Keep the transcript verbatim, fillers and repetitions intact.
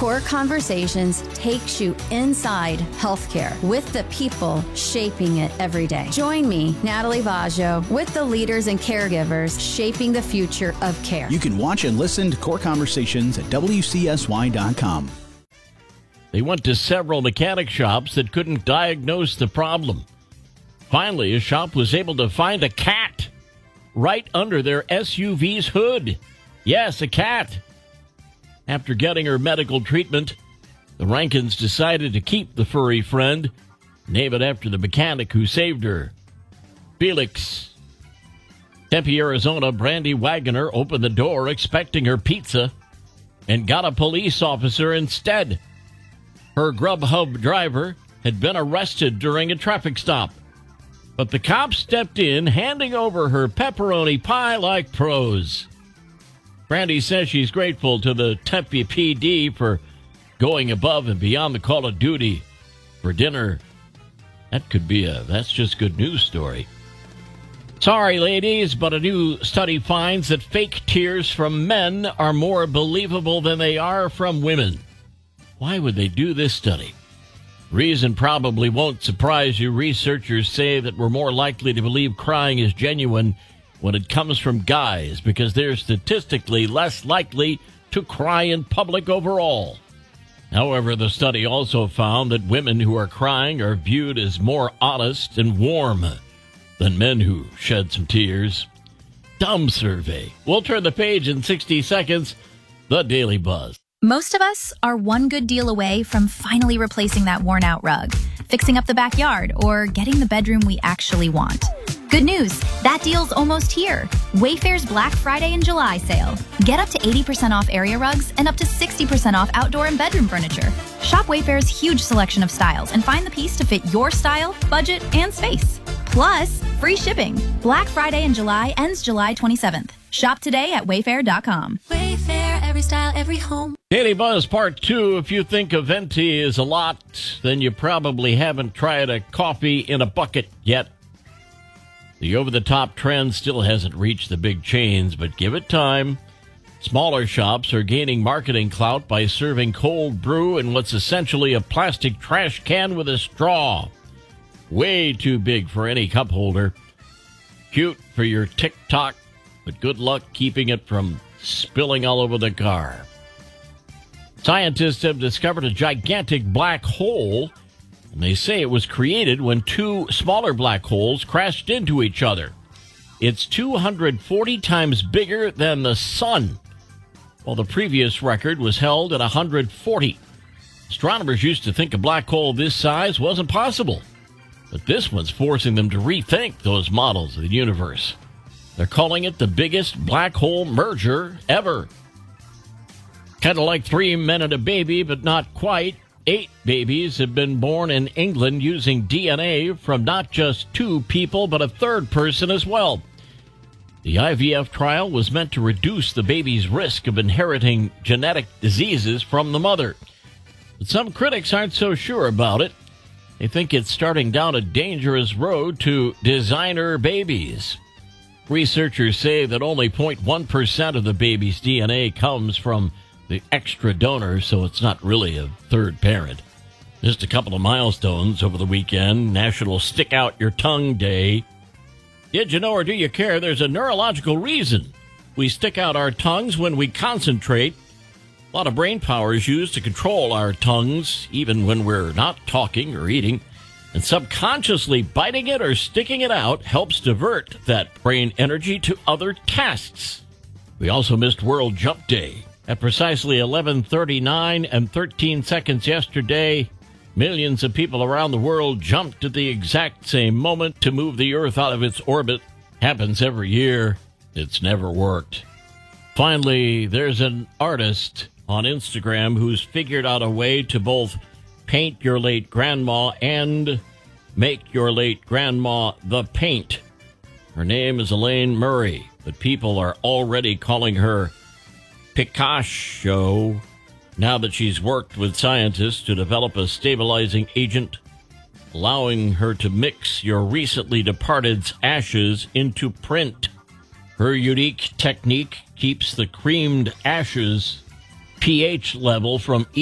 Core Conversations takes you inside healthcare with the people shaping it every day. Join me, Natalie Vaggio, with the leaders and caregivers shaping the future of care. You can watch and listen to Core Conversations at W C S Y dot com. They went to several mechanic shops that couldn't diagnose the problem. Finally, a shop was able to find a cat right under their S U V's hood. Yes, a cat. After getting her medical treatment, the Rankins decided to keep the furry friend, name it after the mechanic who saved her, Felix. Tempe, Arizona, Brandy Wagoner opened the door expecting her pizza and got a police officer instead. Her Grubhub driver had been arrested during a traffic stop, but the cops stepped in, handing over her pepperoni pie like pros. Brandy says she's grateful to the Tempe P D for going above and beyond the call of duty for dinner. That could be a that's just good news story. Sorry, ladies, but a new study finds that fake tears from men are more believable than they are from women. Why would they do this study? Reason probably won't surprise you. Researchers say that we're more likely to believe crying is genuine when it comes from guys because they're statistically less likely to cry in public overall. However, the study also found that women who are crying are viewed as more honest and warm than men who shed some tears. Dumb survey. We'll turn the page in sixty seconds. The Daily Buzz. Most of us are one good deal away from finally replacing that worn-out rug, fixing up the backyard, or getting the bedroom we actually want. Good news, that deal's almost here. Wayfair's Black Friday and July sale. Get up to eighty percent off area rugs and up to sixty percent off outdoor and bedroom furniture. Shop Wayfair's huge selection of styles and find the piece to fit your style, budget, and space. Plus, free shipping. Black Friday and July ends July twenty-seventh. Shop today at wayfair dot com. Wayfair, every style, every home. Daily Buzz Part two. If you think a venti is a lot, then you probably haven't tried a coffee in a bucket yet. The over-the-top trend still hasn't reached the big chains, but give it time. Smaller shops are gaining marketing clout by serving cold brew in what's essentially a plastic trash can with a straw. Way too big for any cup holder. Cute for your TikTok, but good luck keeping it from spilling all over the car. Scientists have discovered a gigantic black hole, and they say it was created when two smaller black holes crashed into each other. It's two hundred forty times bigger than the sun, while the previous record was held at one hundred forty. Astronomers used to think a black hole this size wasn't possible, but this one's forcing them to rethink those models of the universe. They're calling it the biggest black hole merger ever. Kind of like three men and a baby, but not quite. Eight babies have been born in England using D N A from not just two people, but a third person as well. The I V F trial was meant to reduce the baby's risk of inheriting genetic diseases from the mother. But some critics aren't so sure about it. They think it's starting down a dangerous road to designer babies. Researchers say that only zero point one percent of the baby's D N A comes from the extra donor, so it's not really a third parent. Just a couple of milestones over the weekend. National Stick Out Your Tongue Day. Did you know or do you care? There's a neurological reason we stick out our tongues when we concentrate. A lot of brain power is used to control our tongues, even when we're not talking or eating. And subconsciously biting it or sticking it out helps divert that brain energy to other tasks. We also missed World Jump Day. At precisely eleven thirty-nine and thirteen seconds yesterday, millions of people around the world jumped at the exact same moment to move the Earth out of its orbit. Happens every year. It's never worked. Finally, there's an artist on Instagram who's figured out a way to both paint your late grandma and make your late grandma the paint. Her name is Elaine Murray, but people are already calling her Picasso now that she's worked with scientists to develop a stabilizing agent, allowing her to mix your recently departed's ashes into print. Her unique technique keeps the creamed ashes pH level from